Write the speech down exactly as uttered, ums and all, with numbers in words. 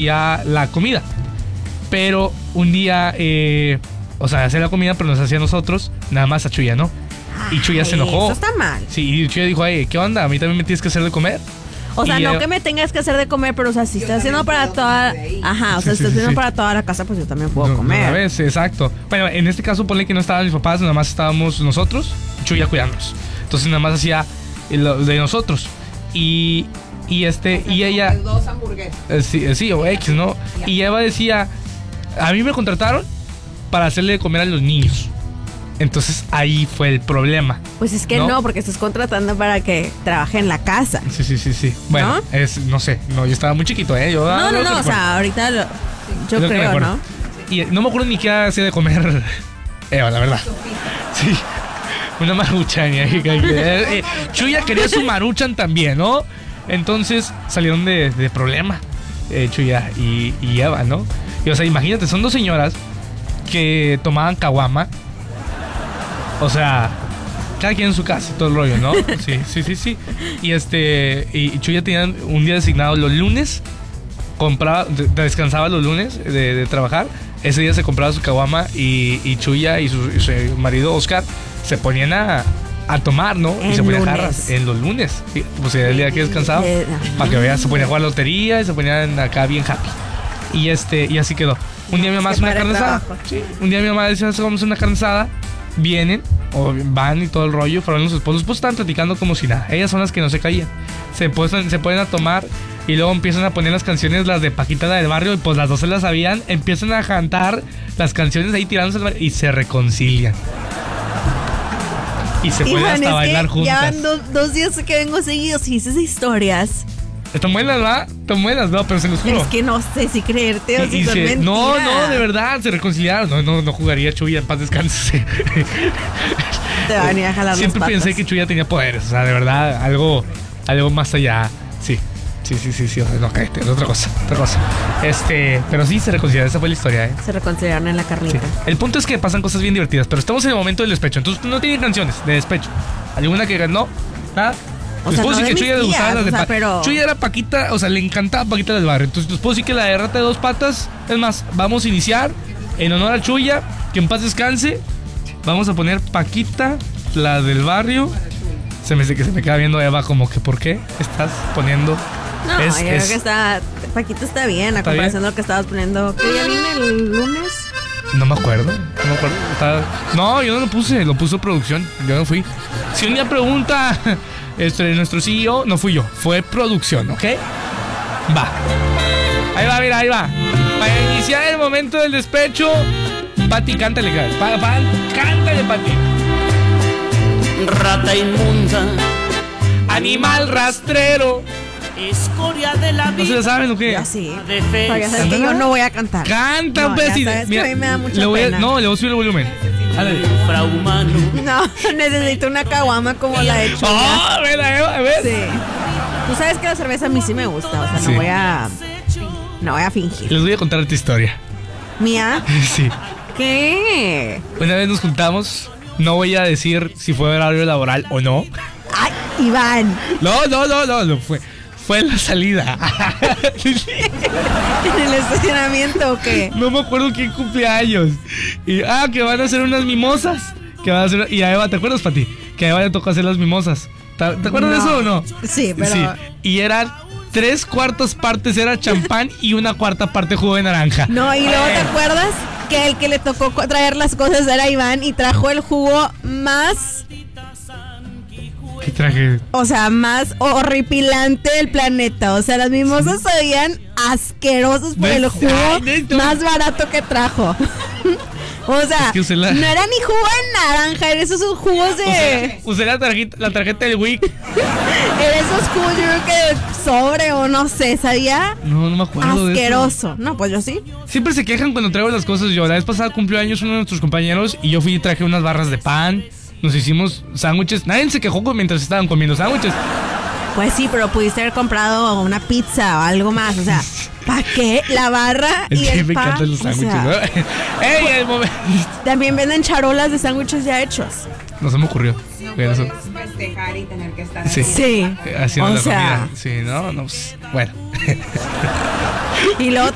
hacía la comida. Pero un día, eh, o sea, hacía la comida, pero nos hacía a nosotros, nada más a Chuya, ¿no? Y Chuya se enojó. Eso está mal. Sí, y Chuya dijo, ay, ¿qué onda? ¿A mí también me tienes que hacer de comer? O sea, y, no eh, que me tengas que hacer de comer, pero o sea, si estás haciendo para toda... Ajá, o sea, Sí, si sí, estás sí, haciendo sí. para toda la casa, pues yo también puedo no, comer. Una vez, exacto. Bueno, en este caso ponle que no estaban mis papás, nada más estábamos nosotros, Chuya cuidándonos. Entonces nada más hacía lo de nosotros. Y, y este, y ella... Dos hamburguesas. eh, sí, eh, sí, o X, ¿no? Y Eva decía, a mí me contrataron para hacerle de comer a los niños. Entonces ahí fue el problema. Pues es que ¿no? no, porque estás contratando para que trabaje en la casa. Sí, sí, sí, sí. Bueno, ¿No? es, no sé, no, yo estaba muy chiquito, ¿eh? Yo, No, ah, no, lo no, o recuerdo. sea, ahorita lo- yo Es lo que me creo, acuerdo. ¿no? Y no me acuerdo ni qué hacía de comer Eva, la verdad. Sí, una maruchan. y ahí- eh, eh, Chuya quería su maruchan también, ¿no? Entonces salieron de, de problema eh, Chuya y, y Eva, ¿no? Y o sea, imagínate, son dos señoras que tomaban caguama. O sea, cada quien en su casa y todo el rollo, ¿no? Sí, sí, sí, sí. Y este, y, y Chuya tenía un día designado los lunes. Compraba, de- descansaba los lunes de, de trabajar. Ese día se compraba su caguama y, y Chuya y su, y su marido Oscar se ponían a, a tomar, ¿no? Y En se ponían lunes. jarras en los lunes. Sí, pues era el día que descansaba. Eh, Para que veas, se ponían a jugar lotería y se ponían acá bien happy. Y este, y así quedó. Un día mi mamá Qué hace una padre carne asada. trabajo. Sí. Un día mi mamá dice, vamos a una carne asada. Vienen, o van y todo el rollo. Fueron los esposos. Los esposos estaban platicando como si nada. Ellas son las que no se caían. Se ponen, se ponen a tomar y luego empiezan a poner las canciones, las de Paquita, la del barrio. Y pues las dos se las sabían. Empiezan a cantar las canciones ahí tirándose al barrio y se reconcilian. Y se pueden Iván, hasta es bailar que juntas. ya van do- dos días que vengo seguidos y dices historias. Están buenas, ¿va? Están buenas, no, pero se los juro. Es que no sé si creerte o Y- si y son se- mentiras. no, no, de verdad, se reconciliaron. No, no, no jugaría Chuya, en paz descanse. Te van a venir a jalar las Siempre patas. pensé que Chuya tenía poderes, o sea, de verdad, algo, algo más allá. Sí, sí, sí, sí, sí. No, cállate, otra cosa, otra cosa. Este, pero sí se reconciliaron, esa fue la historia, ¿eh? Se reconciliaron en la Sí. carnita. El punto es que pasan cosas bien divertidas, pero estamos en el momento del despecho, entonces no tienen canciones de despecho. ¿Alguna que no? ¿Nada? O Tu sea, esposo no sí de que mis Chuya le gustaba tías, las de o sea, Pa- pero- Chuya era Paquita, o sea, le encantaba Paquita del barrio. Entonces tu esposo sí que la de rata de dos patas. Es más, vamos a iniciar en honor a Chuya, que en paz descanse. Vamos a poner Paquita, la del barrio. Se me dice que se me queda viendo Eva como que ¿por qué estás poniendo? No, Es- yo es- creo que está... Paquito está bien, a ¿Está comparación bien? de lo que estabas poniendo. ¿Qué día viene el lunes? No me acuerdo, no me acuerdo. Estaba- No, yo no lo puse, lo puso producción. Yo no fui. Si un día pregunta este, nuestro C E O, no fui yo, fue producción, ¿ok? Va. Ahí va, mira, ahí va. Para iniciar el momento del despecho, Pati, cántale, pa, pa, cántale, Pati. Rata inmunda, Animal rastrero. escoria de la ¿No se vida. la saben o qué? Ya sí. Defensa. Pero ya sabes que ¿Cántala? yo no voy a cantar. Canta un No, ya pedacito. sabes que a mí me da mucha le voy a- pena. No, le voy a subir el volumen. Ándale. Infrahumano. No, necesito una caguama como la de Chuya. ¡Oh! A ver, a ver. Sí. Tú sabes que la cerveza a mí sí me gusta, o sea, Sí. no voy a... No voy a fingir. Les voy a contar esta historia. ¿Mía? Sí. ¿Qué? Una vez nos juntamos. No voy a decir si fue horario laboral o no. ¡Ay, Iván! No, no, no, no, no fue. Fue en la salida. ¿En el estacionamiento o qué? No me acuerdo quién cumpleaños. Y ah, que van a hacer unas mimosas. Que van a hacer. Y a Eva, ¿te acuerdas, Pati? Que a Eva le tocó hacer las mimosas. ¿Te, te acuerdas de No. eso o no? Sí, pero... Sí. Y eran tres cuartas partes era champán y una cuarta parte jugo de naranja. No, y luego Eh, te acuerdas que el que le tocó co- traer las cosas era Iván y trajo el jugo más, ¿Qué traje? o sea, más horripilante del planeta. O sea, las mimosas sabían asquerosos por ¿Ves? el jugo Ay, no. más barato que trajo. O sea, Es que usé la- no era ni jugo de naranja, eran esos jugos de... Usé, usé la tarjeta, la tarjeta del Wii. Eran esos jugos, yo creo que de sobre o no sé, sabía No, no me acuerdo de eso. asqueroso. No, pues yo sí. Siempre se quejan cuando traigo las cosas yo. La vez pasada cumplió años uno de nuestros compañeros y yo fui y traje unas barras de pan. Nos hicimos sándwiches. Nadie se quejó mientras estaban comiendo sándwiches. Pues sí, pero pudiste haber comprado una pizza o algo más. O sea, ¿para qué? La barra Es y que el me pan. encantan los O sándwiches, sea, ¿no? ¡Ey! El momento. también venden charolas de sándwiches ya hechos. No se me ocurrió. No Pero eso- puedes festejar y tener que estar Sí. así. Sí. Haciendo O la sea, comida. Sí, no, no. Pues, bueno. y luego